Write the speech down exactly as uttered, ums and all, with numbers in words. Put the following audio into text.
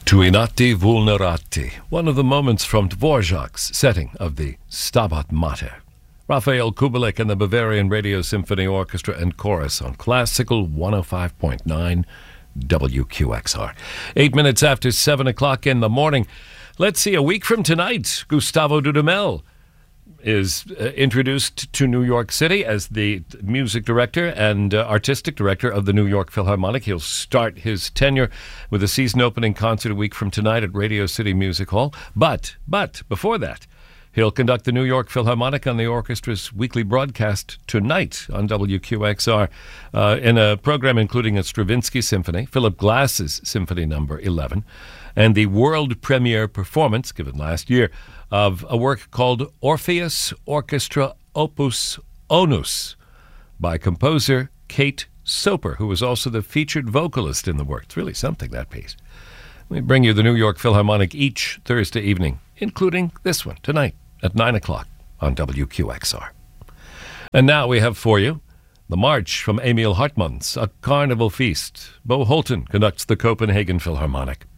Tuinati vulnerati, one of the moments from Dvorak's setting of the Stabat Mater. Raphael Kubelik and the Bavarian Radio Symphony Orchestra and Chorus on Classical one oh five point nine W Q X R. Eight minutes after seven o'clock in the morning. Let's see, a week from tonight, Gustavo Dudamel is uh, introduced to New York City as the music director and uh, artistic director of the New York Philharmonic. He'll start his tenure with a season opening concert a week from tonight at Radio City Music Hall. But, but, before that, he'll conduct the New York Philharmonic on the orchestra's weekly broadcast tonight on W Q X R uh, in a program including a Stravinsky Symphony, Philip Glass's Symphony Number eleven, and the world premiere performance, given last year, of a work called Orpheus Orchestra Opus Onus by composer Kate Soper, who was also the featured vocalist in the work. It's really something, that piece. We bring you the New York Philharmonic each Thursday evening, including this one tonight at nine o'clock on W Q X R. And now we have for you the march from Emil Hartmann's A Carnival Feast. Bo Holton conducts the Copenhagen Philharmonic.